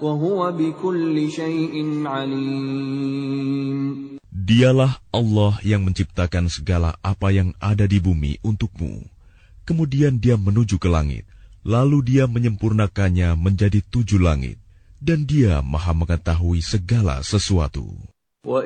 وهو بكل شيء عليم. Dialah Allah yang menciptakan segala apa yang ada di bumi untukmu. Kemudian Dia menuju ke langit, lalu Dia menyempurnakannya menjadi 7 langit, dan Dia Maha mengetahui segala sesuatu.